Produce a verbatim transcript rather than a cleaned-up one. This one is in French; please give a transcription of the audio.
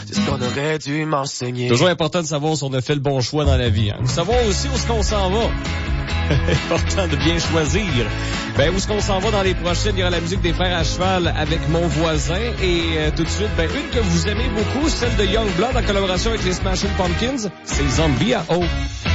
c'est ce qu'on aurait dû m'enseigner. Toujours important de savoir si on a fait le bon choix dans la vie. Hein. Savoir aussi où est-ce qu'on s'en va. Important de bien choisir. Ben, où est-ce qu'on s'en va dans les prochaines? Il y aura la musique des Fers à cheval avec Mon voisin. Et euh, tout de suite, ben, une que vous aimez beaucoup, celle de Youngblood en collaboration avec les Smashing Pumpkins, c'est Zombie à eau.